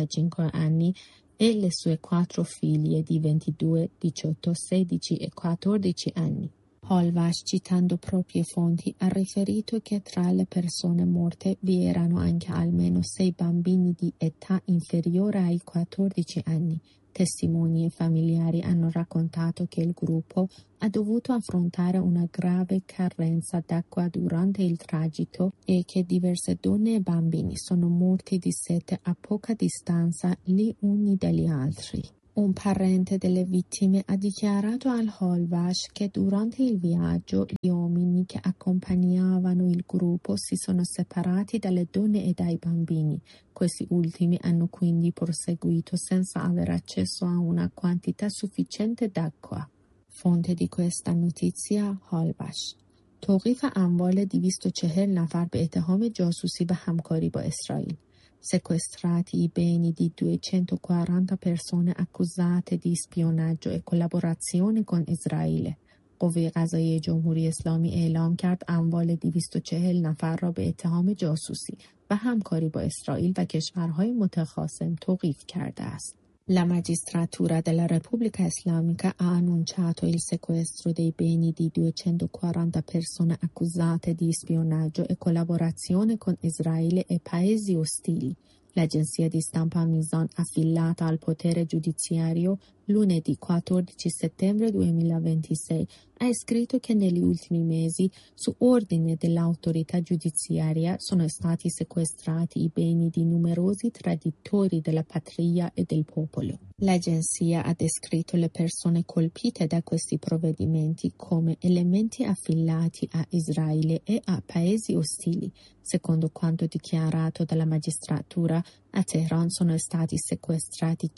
45 anni e le sue 4 figlie di 22, 18, 16 e 14 anni. Holvash, citando proprie fonti, ha riferito che tra le persone morte vi erano anche almeno 6 bambini di età inferiore ai 14 anni. Testimoni e familiari hanno raccontato che il gruppo ha dovuto affrontare una grave carenza d'acqua durante il tragitto e che diverse donne e bambini sono morti di sete a poca distanza gli uni dagli altri. Un parente delle vittime ha dichiarato al Holvash che durante il viaggio gli uomini che accompagnavano il gruppo si sono separati dalle donne e dai bambini. Questi ultimi hanno quindi proseguito senza avere accesso a una quantità sufficiente d'acqua. Fonte di questa notizia Holvash. توقیف اموال 240 نفر به اتهام جاسوسی و همکاری با اسرائیل. Sequestrati i beni di 240 persone accusate di spionaggio e collaborazione con Israele. قوه قضاییه جمهوری اسلامی اعلام کرد اموال 240 نفر را به اتهام جاسوسی و همکاری با اسرائیل و کشورهای متخاصم توقیف کرده است. La magistratura della Repubblica Islamica ha annunciato il sequestro dei beni di 240 persone accusate di spionaggio e collaborazione con Israele e paesi ostili. L'agenzia di stampa Mizan, affiliata al potere giudiziario, lunedì 14 settembre 2026 ha scritto che negli ultimi mesi, su ordine dell'autorità giudiziaria, sono stati sequestrati i beni di numerosi traditori della patria e del popolo. L'agenzia ha descritto le persone colpite da questi provvedimenti come elementi affiliati a Israele e a paesi ostili. Secondo quanto dichiarato dalla magistratura, a Teheran sono stati sequestrati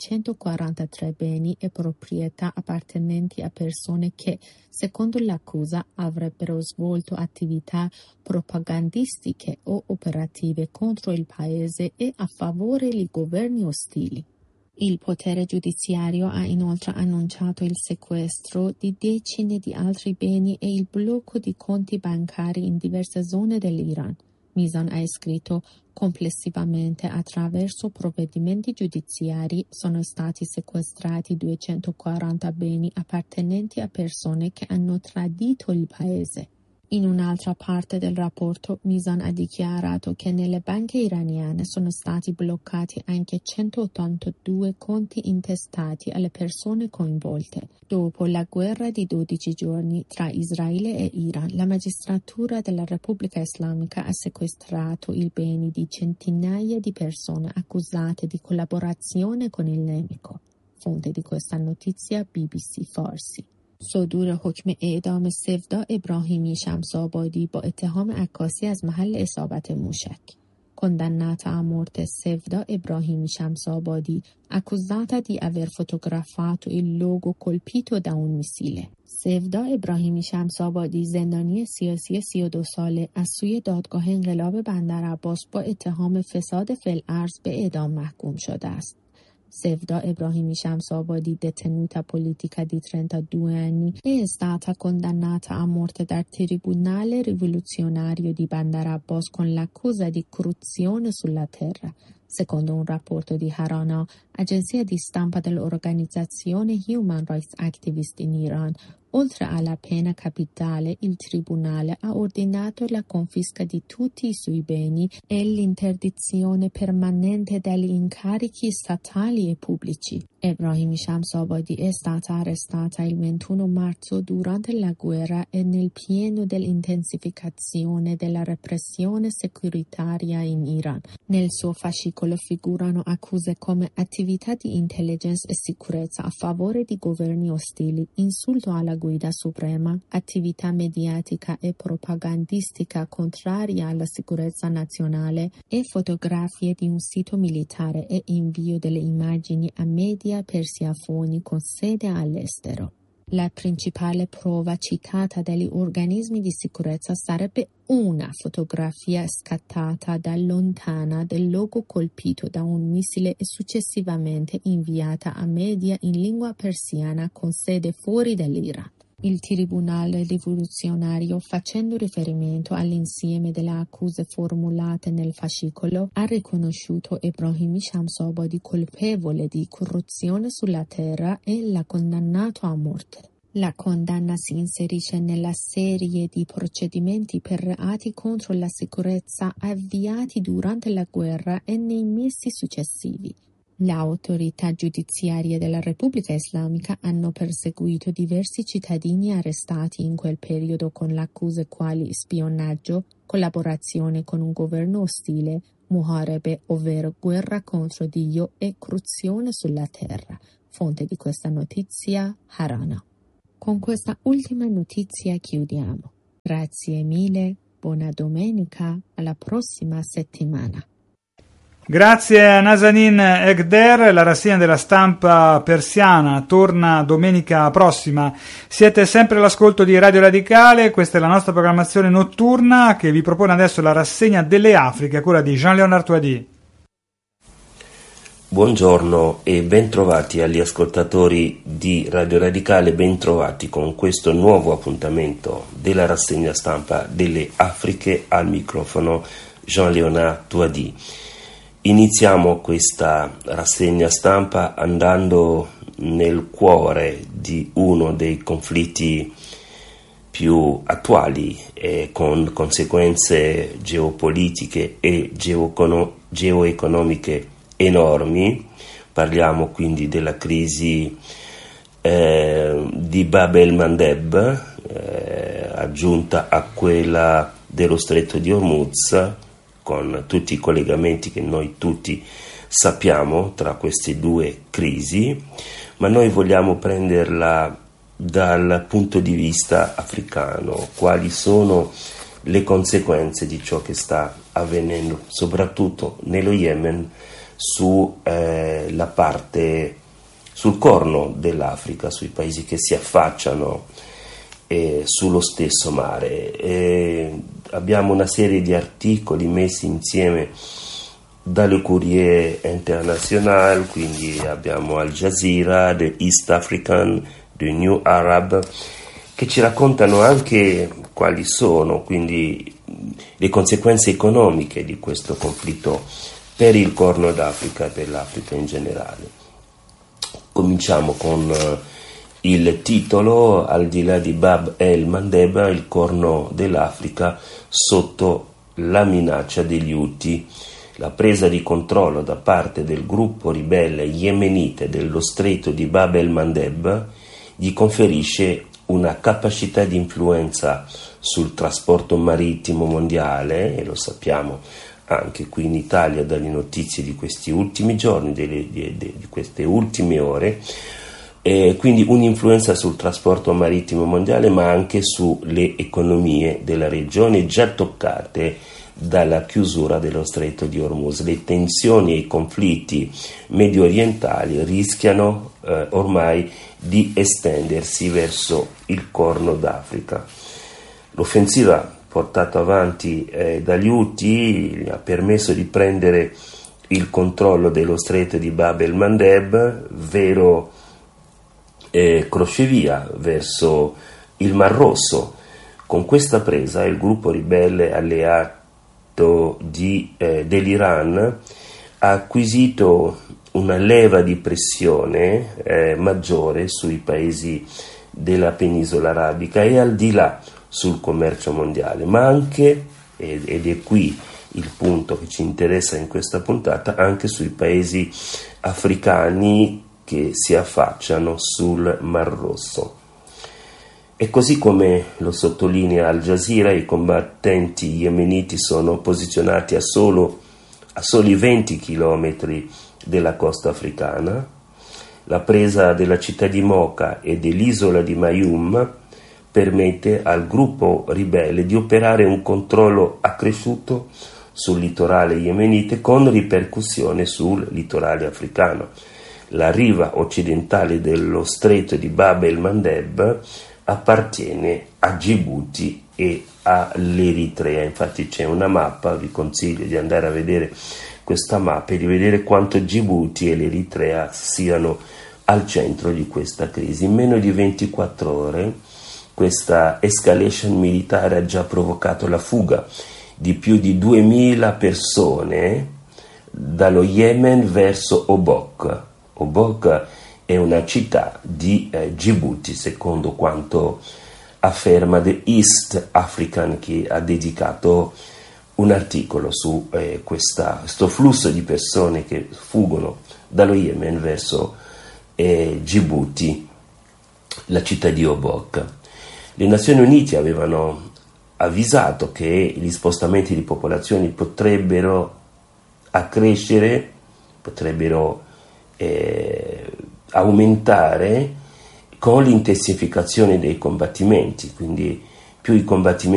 143 beni e proprietà appartenenti a persone che, secondo l'accusa, avrebbero svolto attività propagandistiche o operative contro il paese e a favore dei governi ostili. Il potere giudiziario ha inoltre annunciato il sequestro di decine di altri beni e il blocco di conti bancari in diverse zone dell'Iran. Mizan ha scritto: complessivamente, attraverso provvedimenti giudiziari, sono stati sequestrati 240 beni appartenenti a persone che hanno tradito il paese. In un'altra parte del rapporto, Mizan ha dichiarato che nelle banche iraniane sono stati bloccati anche 182 conti intestati alle persone coinvolte. Dopo la guerra di 12 giorni tra Israele e Iran, la magistratura della Repubblica Islamica ha sequestrato i beni di centinaia di persone accusate di collaborazione con il nemico. Fonte di questa notizia BBC Farsi. صدور حکم اعدام سفدا ابراهیمی شمس‌آبادی با اتهام عکاسی از محل اصابت موشک. Condannata a morte Sevda Ibrahim Shamsabadi, accusata di aver fotografato il logo colpito da un missile. Sevda Ibrahim Shamsabadi زندانی سیاسی 32 ساله از سوی دادگاه انقلاب بندرعباس با اتهام فساد فی الارض به اعدام محکوم شده است. Sevda Ibrahim Shamsabadi, detenuta politica di 32 anni, è stata condannata a morte dal Tribunale rivoluzionario di Bandar Abbas con l'accusa di corruzione sulla terra. Secondo un rapporto di Harana, agenzia di stampa dell'organizzazione Human Rights Activist in Iran, oltre alla pena capitale, il tribunale ha ordinato la confisca di tutti i suoi beni e l'interdizione permanente dagli incarichi statali e pubblici. Ibrahim Shamsabadi è stata arrestata il 21 marzo durante la guerra e nel pieno dell'intensificazione della repressione securitaria in Iran. Nel suo fascicolo figurano accuse come attività di intelligence e sicurezza a favore di governi ostili, insulto alla guida suprema, attività mediatica e propagandistica contraria alla sicurezza nazionale e fotografie di un sito militare e invio delle immagini a media persiafoni con sede all'estero. La principale prova citata dagli organismi di sicurezza sarebbe una fotografia scattata da lontana del luogo colpito da un missile e successivamente inviata a media in lingua persiana con sede fuori dall'Iran. Il Tribunale rivoluzionario, facendo riferimento all'insieme delle accuse formulate nel fascicolo, ha riconosciuto Ebrahimi Shamsabadi colpevole di corruzione sulla terra e l'ha condannato a morte. La condanna si inserisce nella serie di procedimenti per reati contro la sicurezza avviati durante la guerra e nei mesi successivi. Le autorità giudiziarie della Repubblica Islamica hanno perseguito diversi cittadini arrestati in quel periodo con le accuse quali spionaggio, collaborazione con un governo ostile, muharebe, ovvero guerra contro Dio, e corruzione sulla terra. Fonte di questa notizia, Harana. Con questa ultima notizia chiudiamo. Grazie mille, buona domenica, alla prossima settimana. Grazie a Nazanin Ekder, la rassegna della stampa persiana torna domenica prossima. Siete sempre all'ascolto di Radio Radicale, questa è la nostra programmazione notturna che vi propone adesso la rassegna delle Afriche a cura di Jean-Léonard Touady. Buongiorno e bentrovati agli ascoltatori di Radio Radicale, bentrovati con questo nuovo appuntamento della rassegna stampa delle Afriche. Al microfono Jean-Léonard Touady. Iniziamo questa rassegna stampa andando nel cuore di uno dei conflitti più attuali e con conseguenze geopolitiche e geoeconomiche enormi. Parliamo quindi della crisi di Bab el-Mandeb, aggiunta a quella dello Stretto di Hormuz, con tutti i collegamenti che noi tutti sappiamo tra queste due crisi, ma noi vogliamo prenderla dal punto di vista africano. Quali sono le conseguenze di ciò che sta avvenendo, soprattutto nello Yemen, sul corno dell'Africa, sui paesi che si affacciano sullo stesso mare. Abbiamo una serie di articoli messi insieme dalle Courrier International, quindi abbiamo Al Jazeera, The East African, The New Arab, che ci raccontano anche quali sono quindi le conseguenze economiche di questo conflitto per il Corno d'Africa e per l'Africa in generale. Cominciamo con il titolo: al di là di Bab el-Mandeb, il Corno dell'Africa sotto la minaccia degli Houthi. La presa di controllo da parte del gruppo ribelle yemenite dello stretto di Bab el-Mandeb gli conferisce una capacità di influenza sul trasporto marittimo mondiale, e lo sappiamo anche qui in Italia dalle notizie di questi ultimi giorni, di queste ultime ore. Quindi un'influenza sul trasporto marittimo mondiale, ma anche sulle economie della regione già toccate dalla chiusura dello Stretto di Hormuz. Le tensioni e i conflitti medio orientali rischiano ormai di estendersi verso il Corno d'Africa. L'offensiva portata avanti dagli Houthi ha permesso di prendere il controllo dello Stretto di Bab el-Mandeb, vero crocevia verso il Mar Rosso. Con questa presa il gruppo ribelle alleato dell'Iran ha acquisito una leva di pressione maggiore sui paesi della penisola arabica e al di là sul commercio mondiale, ma anche, ed è qui il punto che ci interessa in questa puntata, anche sui paesi africani che si affacciano sul Mar Rosso. E così come lo sottolinea Al Jazeera, i combattenti yemeniti sono posizionati a soli 20 chilometri della costa africana. La presa della città di Mocha e dell'isola di Mayum permette al gruppo ribelle di operare un controllo accresciuto sul litorale yemenite con ripercussione sul litorale africano. la riva occidentale dello stretto di Bab el-Mandeb appartiene a Gibuti e all'Eritrea. Infatti c'è una mappa, vi consiglio di andare a vedere questa mappa e di vedere quanto Gibuti e l'Eritrea siano al centro di questa crisi. In meno di 24 ore questa escalation militare ha già provocato la fuga di più di 2000 persone dallo Yemen verso Obok. Obok è una città di Gibuti, secondo quanto afferma The East African, che ha dedicato un articolo su questo flusso di persone che fuggono dallo Yemen verso Gibuti, la città di Obok. Le Nazioni Unite avevano avvisato che gli spostamenti di popolazioni potrebbero accrescere, potrebbero aumentare con l'intensificazione dei combattimenti, quindi più i combattimenti